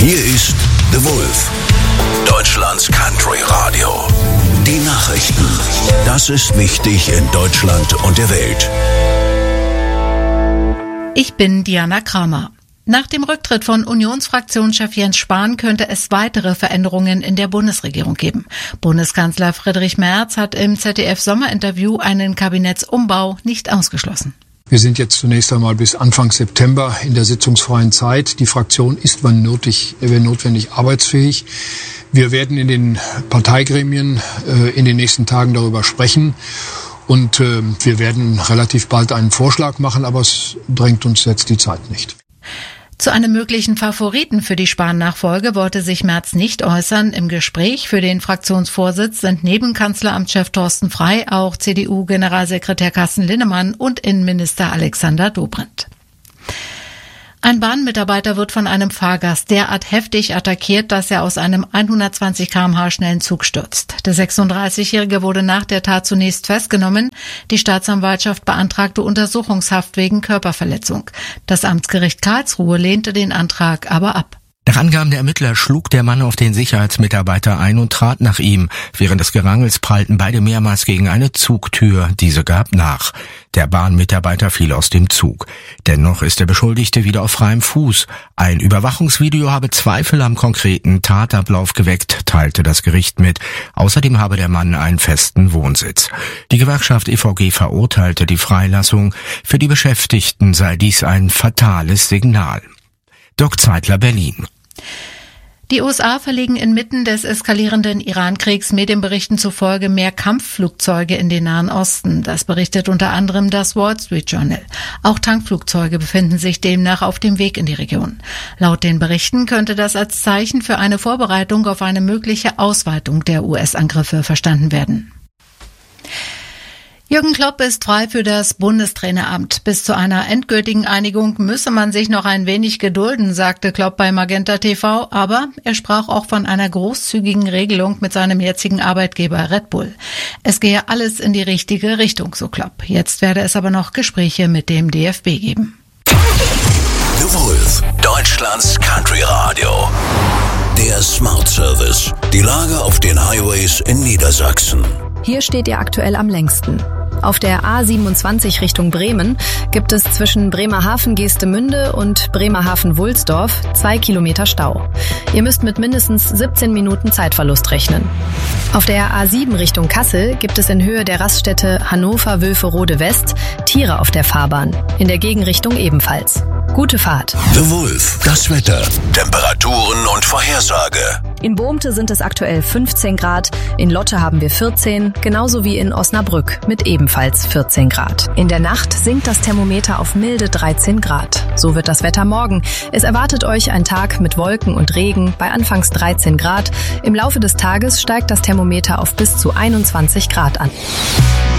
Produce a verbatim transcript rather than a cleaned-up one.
Hier ist The Wolf, Deutschlands Country Radio. Die Nachrichten. Das ist wichtig in Deutschland und der Welt. Ich bin Diana Kramer. Nach dem Rücktritt von Unionsfraktionschef Jens Spahn könnte es weitere Veränderungen in der Bundesregierung geben. Bundeskanzler Friedrich Merz hat im Z D F-Sommerinterview einen Kabinettsumbau nicht ausgeschlossen. Wir sind jetzt zunächst einmal bis Anfang September in der sitzungsfreien Zeit. Die Fraktion ist, wann nötig, wenn notwendig, arbeitsfähig. Wir werden in den Parteigremien äh, in den nächsten Tagen darüber sprechen. Und äh, wir werden relativ bald einen Vorschlag machen, aber es drängt uns jetzt die Zeit nicht. Zu einem möglichen Favoriten für die Spahn-Nachfolge wollte sich Merz nicht äußern. Im Gespräch für den Fraktionsvorsitz sind neben Kanzleramtschef Thorsten Frey auch C D U-Generalsekretär Carsten Linnemann und Innenminister Alexander Dobrindt. Ein Bahnmitarbeiter wird von einem Fahrgast derart heftig attackiert, dass er aus einem hundertzwanzig Kilometer pro Stunde schnellen Zug stürzt. Der sechsunddreißigjährige wurde nach der Tat zunächst festgenommen. Die Staatsanwaltschaft beantragte Untersuchungshaft wegen Körperverletzung. Das Amtsgericht Karlsruhe lehnte den Antrag aber ab. Nach Angaben der Ermittler schlug der Mann auf den Sicherheitsmitarbeiter ein und trat nach ihm. Während des Gerangels prallten beide mehrmals gegen eine Zugtür. Diese gab nach. Der Bahnmitarbeiter fiel aus dem Zug. Dennoch ist der Beschuldigte wieder auf freiem Fuß. Ein Überwachungsvideo habe Zweifel am konkreten Tatablauf geweckt, teilte das Gericht mit. Außerdem habe der Mann einen festen Wohnsitz. Die Gewerkschaft E V G verurteilte die Freilassung. Für die Beschäftigten sei dies ein fatales Signal. Dirk Zeitler, Berlin. Die U S A verlegen inmitten des eskalierenden Iran-Kriegs Medienberichten zufolge mehr Kampfflugzeuge in den Nahen Osten. Das berichtet unter anderem das Wall Street Journal. Auch Tankflugzeuge befinden sich demnach auf dem Weg in die Region. Laut den Berichten könnte das als Zeichen für eine Vorbereitung auf eine mögliche Ausweitung der U S-Angriffe verstanden werden. Jürgen Klopp ist frei für das Bundestraineramt. Bis zu einer endgültigen Einigung müsse man sich noch ein wenig gedulden, sagte Klopp bei Magenta T V, aber er sprach auch von einer großzügigen Regelung mit seinem jetzigen Arbeitgeber Red Bull. Es gehe alles in die richtige Richtung, so Klopp. Jetzt werde es aber noch Gespräche mit dem D F B geben. The Wolf, Deutschlands Country Radio. Der Smart Service. Die Lage auf den Highways in Niedersachsen. Hier steht ihr aktuell am längsten. Auf der A siebenundzwanzig Richtung Bremen gibt es zwischen Bremerhaven-Geestemünde und Bremerhaven-Wulsdorf zwei Kilometer Stau. Ihr müsst mit mindestens siebzehn Minuten Zeitverlust rechnen. Auf der A sieben Richtung Kassel gibt es in Höhe der Raststätte Hannover-Wülferode West Tiere auf der Fahrbahn. In der Gegenrichtung ebenfalls. Gute Fahrt. The Wolf, das Wetter, Temperaturen und Vorhersage. In Bohmte sind es aktuell fünfzehn Grad, in Lotte haben wir vierzehn, genauso wie in Osnabrück mit ebenfalls vierzehn Grad. In der Nacht sinkt das Thermometer auf milde dreizehn Grad. So wird das Wetter morgen. Es erwartet euch ein Tag mit Wolken und Regen bei anfangs dreizehn Grad. Im Laufe des Tages steigt das Thermometer auf bis zu einundzwanzig Grad an.